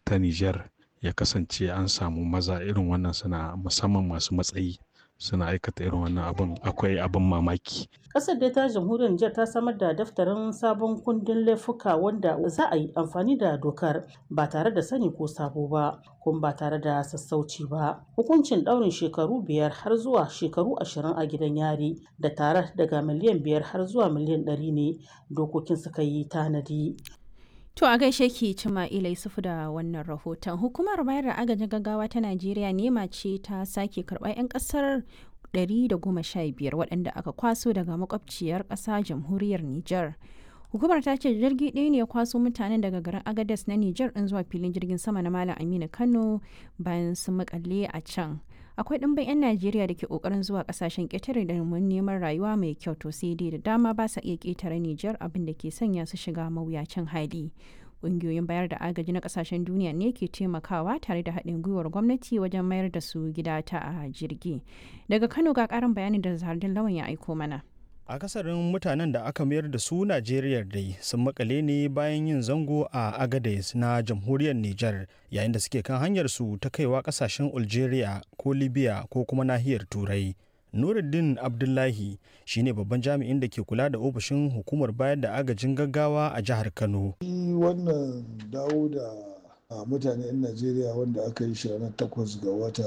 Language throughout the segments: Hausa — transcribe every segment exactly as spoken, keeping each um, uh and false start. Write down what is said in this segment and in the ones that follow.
ta Nijar ya kasance an samu maza irin wannan suna musamman masu matsayi suna aikata irin wannan abun akwai abin mamaki. Ƙasar dai ta jamhuriyar Nijar ta samar da daftarin sabon kundin laifuka wanda za a yi amfani da dokar ba tare da sani ko sabo ba kuma ba tare da sassauci ba. Hukuncin ɗaurin shekaru biyar har zuwa shekaru ashirin a gidan yari da tare daga miliyan biyar har zuwa miliyan ɗari ne dokokin suka yi tanadi. To a gaishe ki Cima'ila Yusufu da wannan rahoton. Hukumar bayar da agajin gaggawa ta Najeriya nema ce ta sake karɓar 'yan ƙasar ɗari da goma sha biyar waɗanda aka kwaso daga makwabciyar ƙasa jamhuriyar Nijar. Hukumar ta ce jirgi ɗaya ne ya kwaso mutanen daga garin Agadez na Nijar ɗin zuwa filin jirgin sama na Malam Aminu Kano bayan sun makalle a can. Akwai ɗimbin 'yan Najeriya da ke ƙoƙarin zuwa ƙasashen ƙetare domin neman rayuwa mai kyau to sai dai da dama ba sa iya ƙetare Nijar abin da ke sanya su shiga mawuyacin hali. Ƙungiyoyin bayar da agaji na ƙasashen duniya ne ke taimakawa tare da haɗin gwiwar gwamnati wajen mayar da su gida ta a jirgi. Daga Kano ga ƙarin bayanin da Zahardin Lawan ya aiko mana. Akasarin mutanen da aka mayar da su Najeriya dai sun makale ne bayan yin zango a Agadez na jamhuriyar Nijar yayin da suke kan hanyar su ta kaiwa kasashen Algeria ko Libya ko kuma nahiyar Turai. Nuruddin Abdullahi shine babban jami'in da ke kula da ofishin hukumar bayar da agajin gaggawa a jihar Kano. Wannan dawo da a mutane 'yan Najeriya wanda aka yi shi ranar takwas ga wata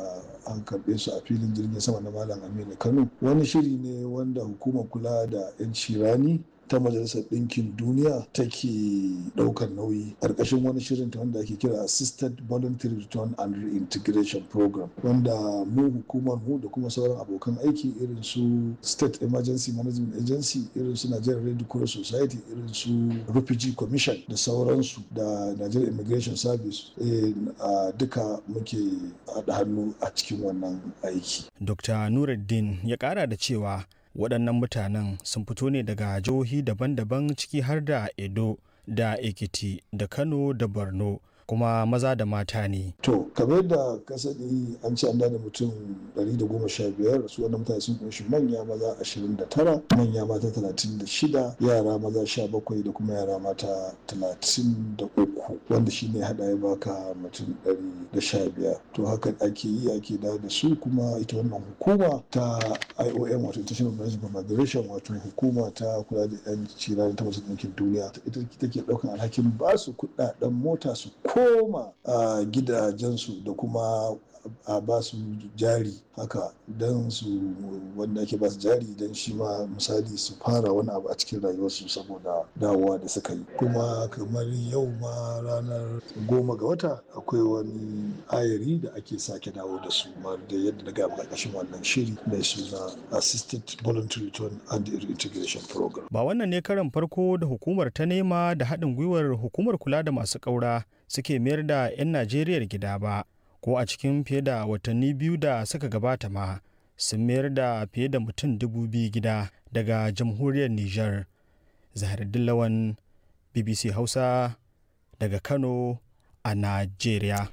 an karɓe su a filin jirgin sama na Malam Aminu Kano. Wani shiri ne wanda hukumar kula da 'yanci rani ta Majalisar Ɗinkin Duniya take ɗaukar nauyi ƙarƙashin wani shirin ta wanda ake kira Assisted Voluntary Return and Reintegration Program, wanda mu hukumar mu da kuma sauran abokan aiki irin su State Emergency Management Agency, irin su Nigerian Red Cross Society, irin su Refugee Commission da sauransu da Nigerian Immigration Service a duka muke haɗa hannu a cikin wannan aiki. Dokta Nuruddin ya ƙara da cewa waɗannan mutanen sun fito ne daga jihohi daban-daban ciki har da Edo da Ekiti da Kano da Borno kuma maza da mata ne. To, kamar da ka sani an ce an da mutum ɗari da goma sha biyar su wannan mutane sun kunshi manya maza ashirin da tara, manya mata talatin da shida, yara maza sha bakwai da kuma yara mata talatin da uku wanda shi ne haɗa ya baka mutum ɗari da sha biyar. To hakan ake yi ake dawo da su kuma ita wannan hukuma ta I O M wato International Organization for Migration wato hukuma ta kula da 'yan cirani ta Majalisar Ɗinkin Duniya ita take ɗaukar alhakin ba su kuɗaɗen mota su koma a gidajensu da kuma a ba su jari haka don su wanda ake ba su jari don shi ma misali su fara wani abu a cikin rayuwarsu saboda dawowa da suka yi. Kuma kamar yau ma ranar goma ga wata akwai wani ayari da ake sake dawo da su ma da yadda na gaba ƙarƙashin wannan shiri mai suna Assisted Voluntary Return and Reintegration Program. Ba wannan ne karan farko da hukumar ta nema da haɗin gwiwar hukumar kula da masu ƙaura suke mayar da 'yan Najeriya gida ba. Ko a cikin fiye da watanni biyu da suka gabata ma sun mayar da fiye da mutum dubu biyu gida daga jamhuriyar Nijar. Zaharaddin Lawan, B B C Hausa daga Kano a Najeriya.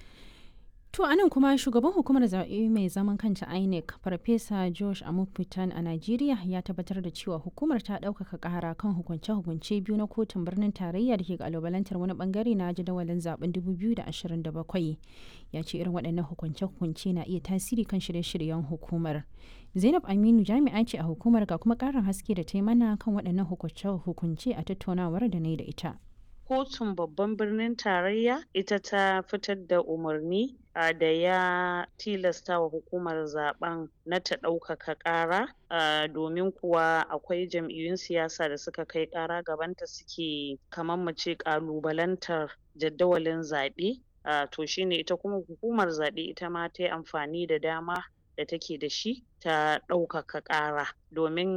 To a nan kuma shugaban hukumar zaɓe mai zaman kanta I N E C Farfesa Josh Amupitan a Najeriya ya tabbatar da cewa hukumar ta ɗaukaka ƙara kan hukunce-hukunce biyu na kotun birnin tarayya da ke ƙalubalantar wani bangare na jadawalin zaben dubu biyu da ashirin da bakwai. Ya ce irin waɗannan hukunce-hukunce na iya tasiri kan shirye-shiryen hukumar. Zainab Aminu jami'a ce a hukumar ga kuma ƙarin haske da ta yi mana kan waɗannan hukunce-hukunce a tattaunawar da na yi da ita. Kotun babban birnin tarayya ita ta fitar da umarni uh, da ya tilasta wa hukumar zaben na ta ɗaukaka ƙara uh, domin kuwa akwai jam'iyyun siyasa da suka kai ƙara gabanta suke kamar mu ce ƙalubalantar jadawalin zaɓe uh, to shine ita kuma hukumar zaɓe ita ma ta yi amfani da dama da take da shi ta ɗaukaka ƙara domin